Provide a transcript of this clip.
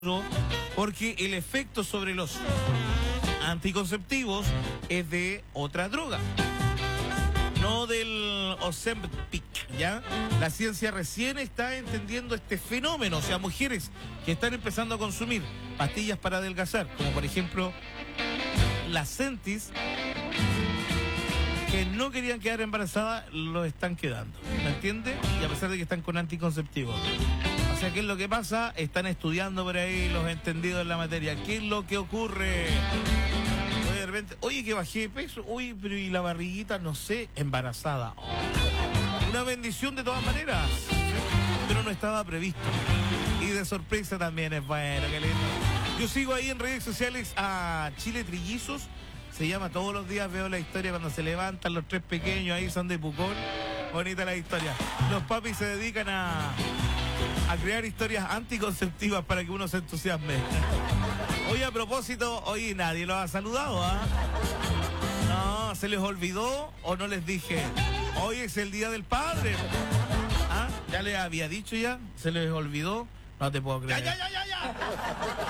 porque el efecto sobre los anticonceptivos es de otra droga, no del Ozempic, ¿ya? La ciencia recién está entendiendo este fenómeno, o sea, mujeres que están empezando a consumir pastillas para adelgazar, como por ejemplo las Centis, que no querían quedar embarazadas, lo están quedando, ¿me entiende? Y a pesar de que están con anticonceptivos. O sea, ¿qué es lo que pasa? Están estudiando por ahí los entendidos en la materia. ¿Qué es lo que ocurre? Oye, de repente, oye, que bajé de peso. Oye, pero y la barriguita, no sé, embarazada. Oh, una bendición de todas maneras. Pero no estaba previsto. Y de sorpresa también es bueno, qué lindo. Yo sigo ahí en redes sociales a Chile Trillizos. Se llama Todos los días, veo la historia cuando se levantan los tres pequeños, ahí son de Pucón. Bonita la historia. Los papis se dedican a crear historias anticonceptivas para que uno se entusiasme. Hoy a propósito, hoy nadie los ha saludado, ¿ah? No, ¿se les olvidó o no les dije? Hoy es el Día del Padre. ¿Ah? ¿Ya les había dicho ya? ¿Se les olvidó? No te puedo creer. Ya.